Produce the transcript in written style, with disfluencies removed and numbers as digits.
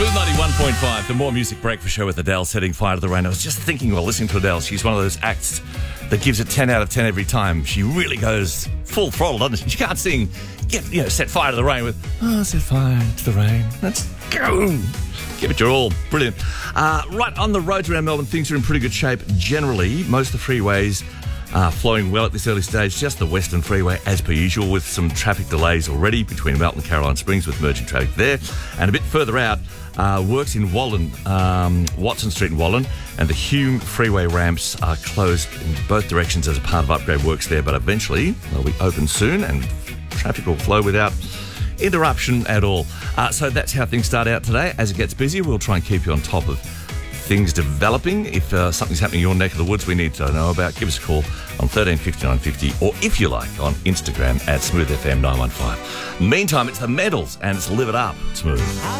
Smooth 91.5, the More Music Breakfast Show with Adele setting fire to the rain. I was just thinking while listening to Adele, she's one of those acts that gives it 10 out of 10 every time. She really goes full throttle, doesn't she? She can't sing, set fire to the rain with, set fire to the rain. Let's go. Give it your all. Brilliant. Right, on the roads around Melbourne, things are in pretty good shape generally. Most of the freeways flowing well at this early stage. Just the Western Freeway, as per usual, with some traffic delays already between Melton and Caroline Springs with emerging traffic there. And a bit further out, works in Wallen, Watson Street in Wallen, and the Hume Freeway ramps are closed in both directions as a part of upgrade works there, but eventually they'll be open soon and traffic will flow without interruption at all. So that's how things start out today. As it gets busy, we'll try and keep you on top of things developing. If something's happening in your neck of the woods we need to know about, give us a call on 1350 950, or if you like, on Instagram at SmoothFM915. Meantime, it's the Medals and it's Live It Up, Smooth.